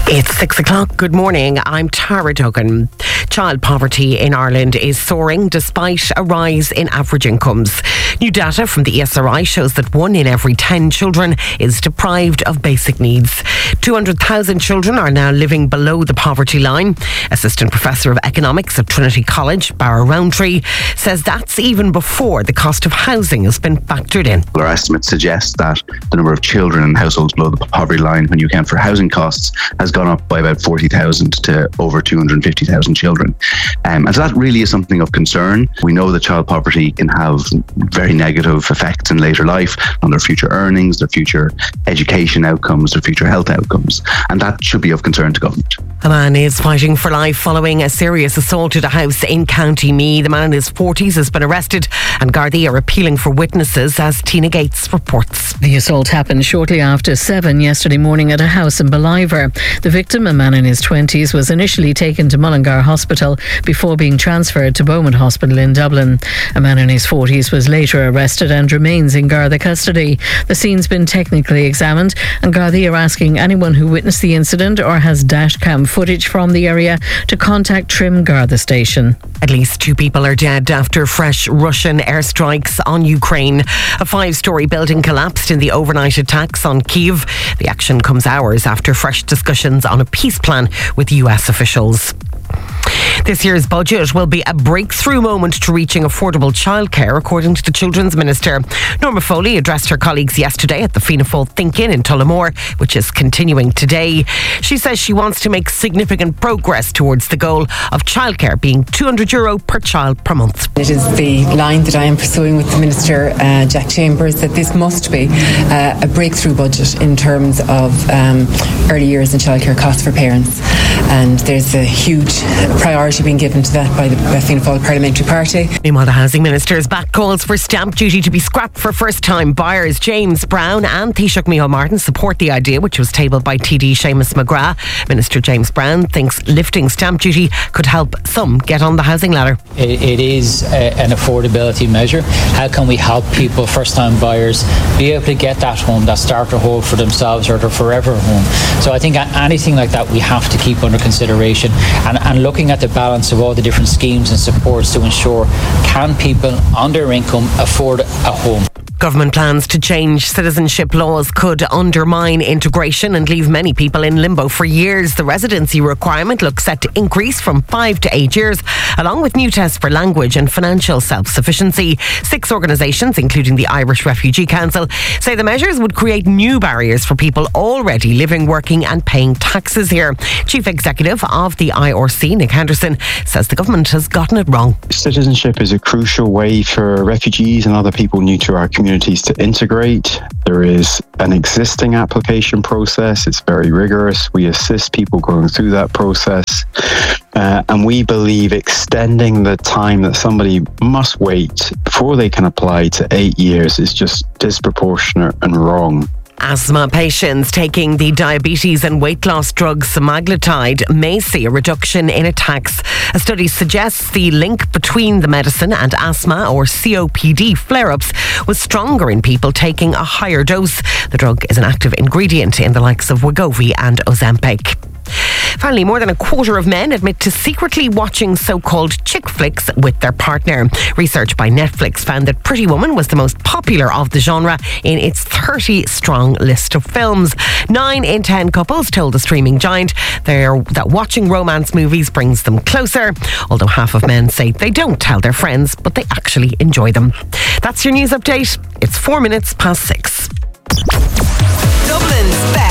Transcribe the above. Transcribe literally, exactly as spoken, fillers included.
It's six o'clock. Good morning. I'm Tara Duggan. Child poverty in Ireland is soaring despite a rise in average incomes. New data from the E S R I shows that one in every ten children is deprived of basic needs. two hundred thousand children are now living below the poverty line. Assistant Professor of Economics at Trinity College, Barra Rowntree, says that's even before the cost of housing has been factored in. Our estimates suggest that the number of children in households below the poverty line, when you account for housing costs, has gone up by about forty thousand to over two hundred fifty thousand children. Um, and so that really is something of concern. We know that child poverty can have very negative effects in later life on their future earnings, their future education outcomes, their future health outcomes. And that should be of concern to government. A man is fighting for life following a serious assault at a house in County Meath. The man in his forties has been arrested and Gardaí are appealing for witnesses, as Tina Gates reports. The assault happened shortly after seven yesterday morning at a house in Ballivor. The victim, a man in his twenties, was initially taken to Mullingar Hospital before being transferred to Beaumont Hospital in Dublin. A man in his forties was later arrested and remains in Garda custody. The scene's been technically examined and Gardaí are asking anyone who witnessed the incident or has dashcam footage from the area to contact Trim Garda Station. At least two people are dead after fresh Russian airstrikes on Ukraine. A five-storey building collapsed in the overnight attacks on Kyiv. The action comes hours after fresh discussions on a peace plan with U S officials. This year's budget will be a breakthrough moment to reaching affordable childcare, according to the Children's Minister. Norma Foley addressed her colleagues yesterday at the Fianna Fáil Think-In in Tullamore, which is continuing today. She says she wants to make significant progress towards the goal of childcare being two hundred euro per child per month. It is the line that I am pursuing with the Minister, uh, Jack Chambers, that this must be uh, a breakthrough budget in terms of um, early years and childcare costs for parents. And there's a huge priority being given to that by the Fianna Fáil Parliamentary Party. Meanwhile, the Housing Minister's back calls for stamp duty to be scrapped for first-time buyers. James Brown and Taoiseach Micheál Martin support the idea, which was tabled by T D Seamus McGrath. Minister James Brown thinks lifting stamp duty could help some get on the housing ladder. It, it is a, an affordability measure. How can we help people, first-time buyers, be able to get that home, that starter home for themselves or their forever home? So I think anything like that we have to keep under consideration and, and looking at the balance of all the different schemes and supports to ensure, can people on their income afford a home? Government plans to change citizenship laws could undermine integration and leave many people in limbo for years. The residency requirement looks set to increase from five to eight years, along with new tests for language and financial self-sufficiency. Six organisations, including the Irish Refugee Council, say the measures would create new barriers for people already living, working and paying taxes here. Chief Executive of the I R C, Nick Henderson, says the government has gotten it wrong. Citizenship is a crucial way for refugees and other people new to our community communities to integrate. There is an existing application process. It's very rigorous. We assist people going through that process. Uh, and we believe extending the time that somebody must wait before they can apply to eight years is just disproportionate and wrong. Asthma patients taking the diabetes and weight loss drug semaglutide may see a reduction in attacks. A study suggests the link between the medicine and asthma or C O P D flare-ups was stronger in people taking a higher dose. The drug is an active ingredient in the likes of Wegovy and Ozempic. Finally, more than a quarter of men admit to secretly watching so-called chick flicks with their partner. Research by Netflix found that Pretty Woman was the most popular of the genre in its thirty-strong list of films. Nine in ten couples told the streaming giant that watching romance movies brings them closer, although half of men say they don't tell their friends, but they actually enjoy them. That's your news update. It's four minutes past six. Dublin's best